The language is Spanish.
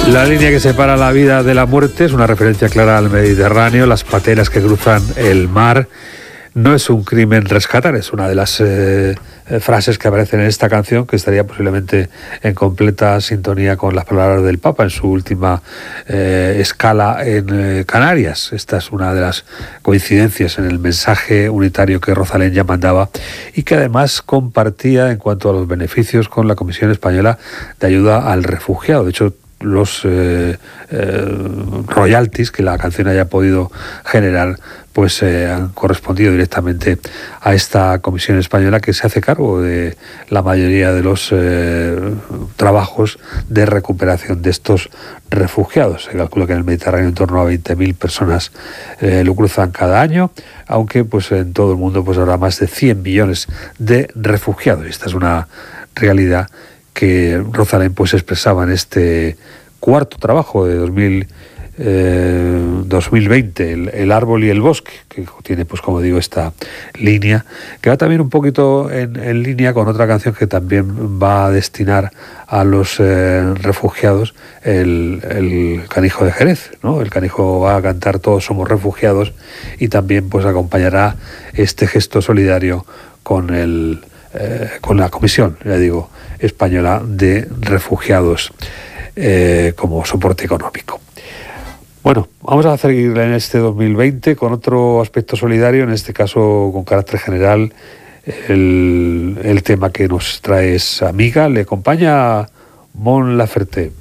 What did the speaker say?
La línea que separa la vida de la muerte es una referencia clara al Mediterráneo, las pateras que cruzan el mar. No es un crimen rescatar, es una de las frases que aparecen en esta canción, que estaría posiblemente en completa sintonía con las palabras del Papa en su última escala en Canarias. Esta es una de las coincidencias en el mensaje unitario que Rosalén ya mandaba y que además compartía en cuanto a los beneficios con la Comisión Española de Ayuda al Refugiado. De hecho, los royalties que la canción haya podido generar pues han correspondido directamente a esta comisión española, que se hace cargo de la mayoría de los trabajos de recuperación de estos refugiados. Se calcula que en el Mediterráneo en torno a 20.000 personas lo cruzan cada año, aunque pues en todo el mundo pues habrá más de 100 millones de refugiados. Esta es una realidad que Rosalén pues expresaba en este cuarto trabajo de 2020, el árbol y el bosque, que tiene pues como digo esta línea, que va también un poquito en línea con otra canción que también va a destinar a los refugiados, el Canijo de Jerez, ¿no? El Canijo va a cantar Todos somos refugiados, y también pues acompañará este gesto solidario con la Comisión, ya digo, Española de Refugiados como soporte económico. Bueno, vamos a seguir en este 2020 con otro aspecto solidario, en este caso con carácter general. El tema que nos trae es Amiga, le acompaña Mon Laferte.